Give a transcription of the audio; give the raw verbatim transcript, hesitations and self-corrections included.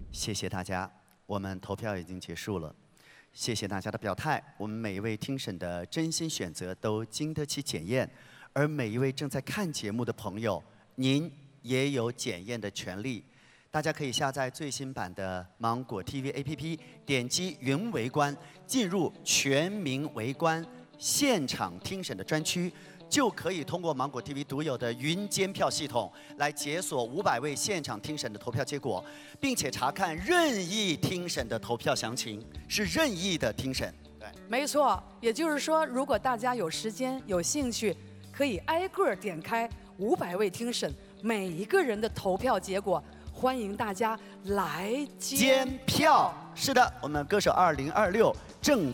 谢谢大家，我们投票已经结束了。谢谢大家的表态，我们每一位听审的真心选择都经得起检验，而每一位正在看节目的朋友，您也有检验的权利。大家可以下载最新版的芒果 T V A P P， 点击云围观，进入全民围观现场听审的专区。 就可以通过芒果 T V 独有的云监票系统来解锁五百位现场听审的投票结果，并且查看任意听审的投票详情，是任意的听审。对， 没错。也就是说，如果大家有时间、有兴趣，可以挨个点开五百位听审每一个人的投票结果，欢迎大家来监监票。是的，我们歌手二零二六正。